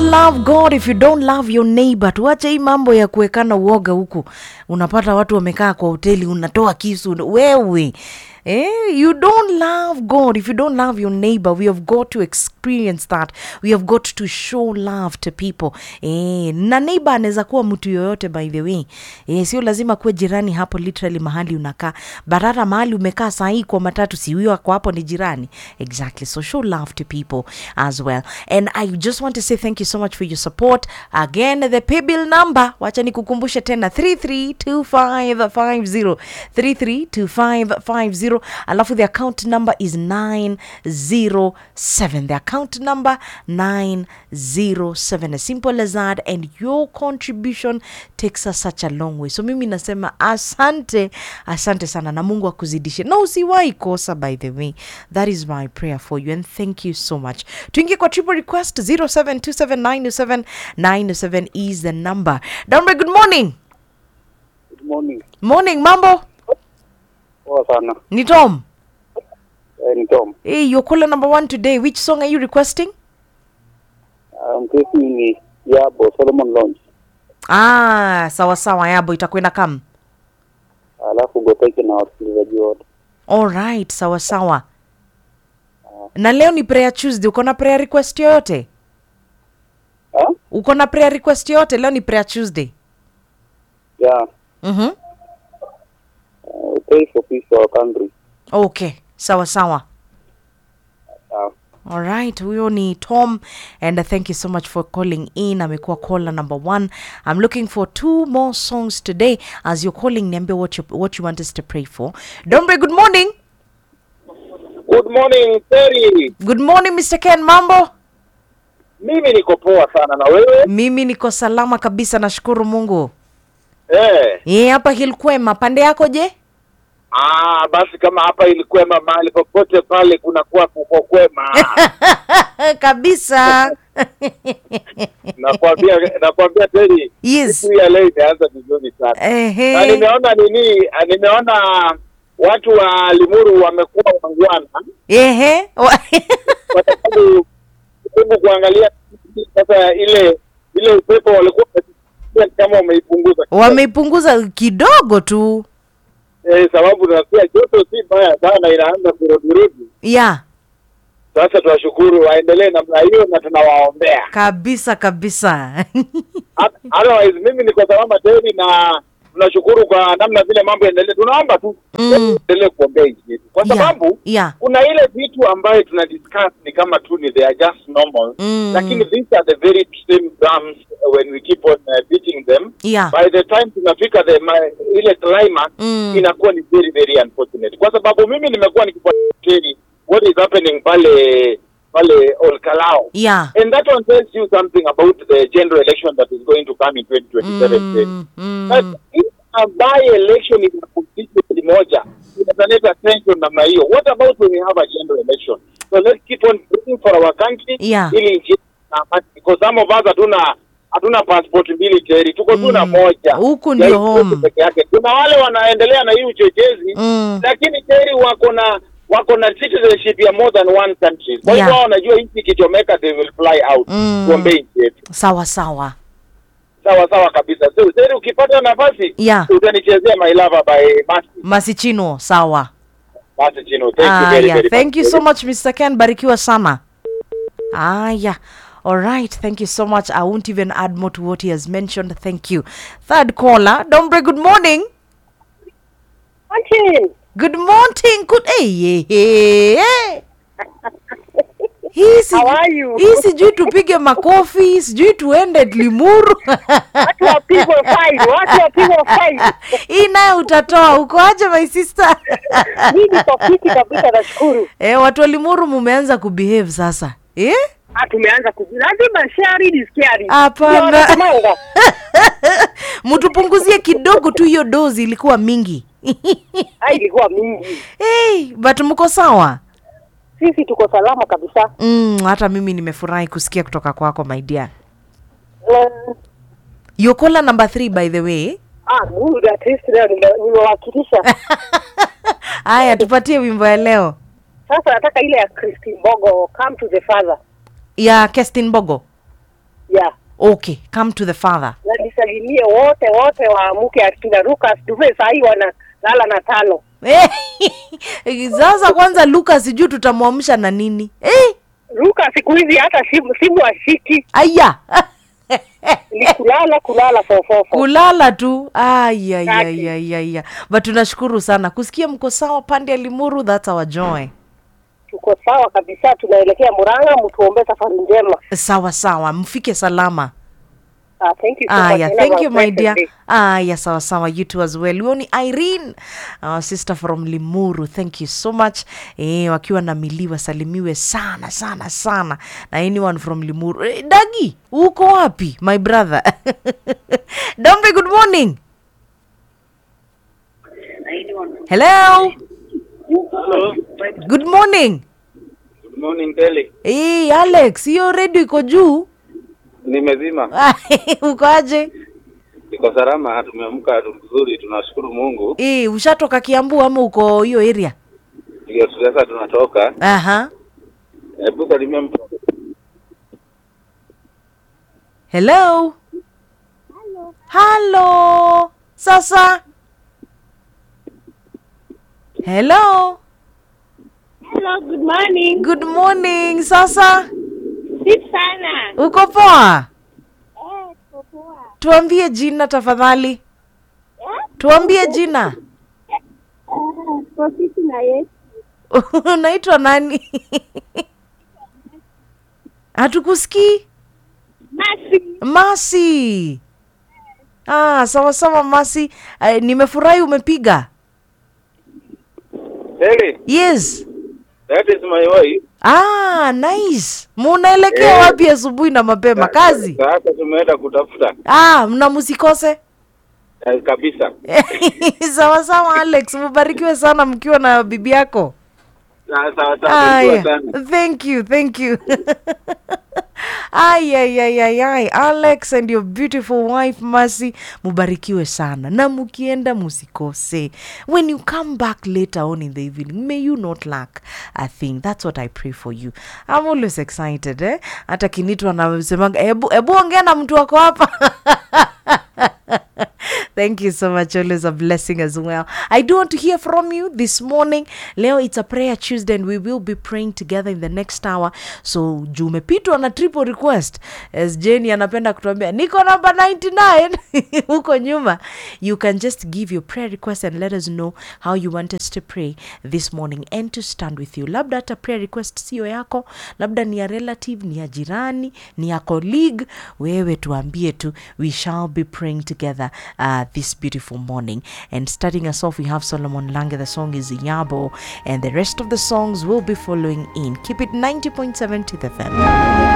love God if you don't love your neighbor. Tuache hii mambo ya kuwekana uoga huku. Unapata watu wamekaa kwa hoteli, unatoa kisu wewe. You don't love God if you don't love your neighbor. We have got to experience that. We have got to show love to people. Na neighbor anaweza kuwa mtu yoyote by the way. Sio lazima kuwe jirani hapo literally mahali unakaa. Barara mahali umekaa saa hii kwa matatu si huyo kwa hapo ni jirani. Exactly. So show love to people as well. And I just want to say thank you so much for your support. Again, the paybill number, wacha nikukumbushe tena 332550. 332550. Alafu the account number is 907. The account number 907. As simple as that, and your contribution takes us such a long way. So mimi nasema asante sana na Mungu akuzidishe. Na usiwahi kosa by the way. That is my prayer for you and thank you so much. Tuingie kwa triple request 0727907907 is the number. Dombe, good morning. Good morning. Morning, mambo? Poa sana. Ni Tom. Ni Tom. Hey, you're caller number 1 today. Which song are you requesting? I'm taking Yabo Solomon Lounge. Sawa Yabo itakwenda kam. Alafu goteke na wasikilizaji wote. All right, sawa. Na leo ni prayer Tuesday. Uko na prayer request yoyote? Uko na prayer request yoyote? Leo ni prayer Tuesday. Yeah. Pray for peace for our country. Okay, sawa. All right, huyo ni Tom and thank you so much for calling in. Amekuwa caller number 1. I'm looking for 2 more songs today. As you're calling, niambie what you want us to pray for. Dombe, good morning. Good morning, Terry. Good morning, Mr. Ken, mambo? Mimi niko poa sana na wewe? Mimi niko salama kabisa, nashukuru Mungu. Hapa Hilkwema, pande yako je? Basi kama hapa Hilkwema mahali popote pale kuna kuwa kuko kwema. Kabisa. Nakwambia Terry. Yes. Siku ya leo imeanza vizuri sana. Na nimeona watu wa Limuru wamekuwa wangwana. Kwa sababu kuangalia sasa ile upepo walikuwa kama wameipunguza kidogo tu. Sababu tunasikia joto si mbaya sana, inaanza kurudi. Yeah. Sasa tuwashukuru waendelee namna hiyo na tunawaombea. Kabisa. Otherwise mimi niko salama Terry na tunashukuru kwa namna vile mambo yanaendelea. Tunaomba tu endelee kuombea nchi. Kwa sababu kuna ile vitu ambayo tunadiscuss ni kama tu ni they are just normal. Lakini these are the very same drums when we keep on beating them. By the time tunafika ile climax inakuwa ni very very unfortunate. Kwa sababu mimi nimekuwa nikifuatilia what is happening pale Olkalao. And that one tells you something about the general election that is going to come in 2027. But if a by-election is a constituency moja, inaleta tension namna hiyo. What about when we have a general election? So let's keep on praying for our country. Ili nchi because some of us hatuna passport mbili Terry. Tuko tuna moja. Huku ndio home. Kuna wale wanaendelea na hii uchochezi, lakini Terry wako na citizenship ya more than one country. Kwa hivyo wanajua nchi kichomeka they will fly out. Kuombe nchi yetu. Sawa kabisa. So Terry ukipata nafasi utanichezea My Lover by Masichino. Sawa. Masichino. Thank you very much. Thank you so much Mr. Ken, barikiwa sana. All right, thank you so much. I won't even add more to what he has mentioned. Thank you. Third caller, Dombre, good morning. Good morning. How are you? Hii sijui tupige makofi, sijui tuende Limuru. Watu wapigwe fine. Hii nayo utatoa. Uko aje my sister? Mimi niko fiti kabisa, nashukuru. Watu wa Limuru mumeanza kubehave sasa. Tumeanza lazima share this scary. Hapana. Mtupunguzie kidogo tu, hiyo dozi ilikuwa mingi. Ilikuwa mingi. But mko sawa? Sisi tuko salama kabisa. Hata mimi nimefurahi kusikia kutoka kwako my dear. You caller number 3 by the way. Good, at least nimewakilisha. Haya, tupatie wimbo ya leo. Sasa nataka ile ya Christine Bogo, Come to the Father. Ya Christine Bogo. Yeah. Okay, come to the Father. Na nisalimie wote waamuke akina Lucas Duve sahi wanalala na 5. Sasa kwanza Lucas sijui tutamwamsha na nini? Lucas siku hizi hata simu ashiki. Aya. Ni kulala fofofo. Kulala tu. Aya. But tunashukuru sana kusikia mko sawa pande ya Limuru, that's our joy. Tuko sawa kabisa, tunaelekea Murang'a, mtuombe safari njema. Sawa, mfike salama. Thank you so much. Thank you my dear. Sawa, you too as well. Uoni Irene, our sister from Limuru, thank you so much. Wakiwa na Miliwa salimiwe sana. Na anyone from Limuru. Dagi, uko wapi my brother? Dombe, good morning. Hello. Good morning. Good morning Kelly. Alex, hiyo radio iko juu? Nimezima. Uko aje? Niko salama, tumeamka vizuri, tunashukuru Mungu. Ushatoka Kiambu ama uko hiyo area? Ndio sasa tunatoka. Hebu salimia mtu. Hello. Sasa. Hello, good morning. Sasa. Vipi sana? Uko poa? Uko poa. Tuambie jina tafadhali. Tuambie jina. Profiti na Yesu. Unaitwa nani? Hatukusikii? Masi. Sawa Masi. Nimefurahi umepiga. Hey. Yes. That is my wife. Nice. Munaelekea wapi asubuhi na mapema? Kazi? Sasa tumeenda kutafuta. Mnamusikose? Kabisa. Sawa Alex, mbarikiwe sana mkiwa na bibi yako. Sawa. Thank you. Alex and your beautiful wife Mercy, mubarikiwe sana na mukienda musikose. When you come back later on in the evening, may you not lack a thing. That's what I pray for you. I'm always excited. Hata Kinitwa anasemanga ebu ongea na mtu wako hapa. Thank you so much. Always a blessing as well. I do want to hear from you this morning. Leo it's a prayer Tuesday and we will be praying together in the next hour. So jumepitwa na triple request. As Jenny anapenda kutuambia niko namba 99 huko nyuma. You can just give your prayer request and let us know how you want us to pray this morning and to stand with you. Labda hata prayer request sio yako, labda ni ya relative, ni ya jirani, ni ya colleague, wewe tuambie tu. We shall be praying together this beautiful morning. And starting us off, we have Solomon Lange. The song is Yabo, and the rest of the songs will be following in. Keep it 90.7 to the FM.